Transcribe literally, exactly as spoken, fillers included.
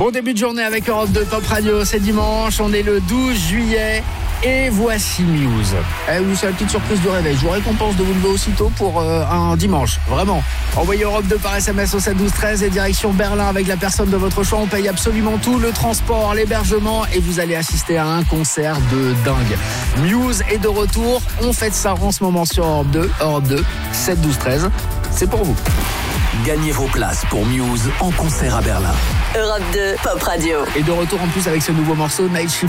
Bon début de journée avec Europe deux Pop Radio, c'est dimanche, on est le douze juillet et voici Muse. Eh oui, c'est la petite surprise du réveil. Je vous récompense de vous lever aussitôt pour euh, un dimanche, vraiment. Envoyez Europe deux par S M S au sept douze treize et direction Berlin avec la personne de votre choix. On paye absolument tout, le transport, l'hébergement et vous allez assister à un concert de dingue. Muse est de retour, on fête ça en ce moment sur Europe deux, Europe deux, sept douze treize, c'est pour vous. Gagnez vos places pour Muse en concert à Berlin. Europe deux Pop Radio. Et de retour en plus avec ce nouveau morceau Night Shift.